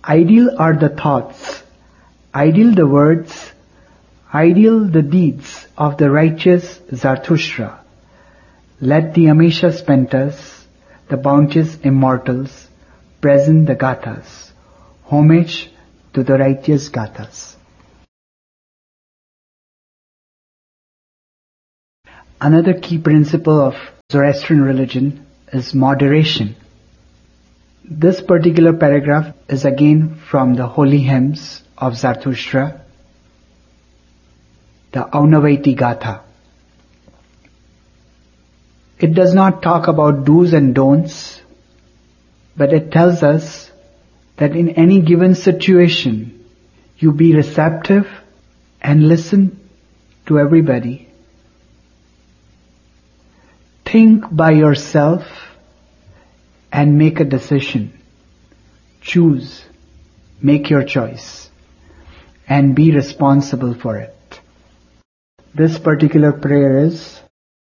Ideal are the thoughts, ideal the words, ideal the deeds of the righteous Zarathustra. Let the Amisha Spentas, the bounteous immortals, present the Gathas. Homage to the righteous Gathas. Another key principle of Zoroastrian religion is moderation. This particular paragraph is again from the holy hymns of Zarathustra, the Aunavaiti Gatha. It does not talk about do's and don'ts, but it tells us that in any given situation, you be receptive and listen to everybody. Think by yourself and make a decision. Choose, make your choice, and be responsible for it. This particular prayer is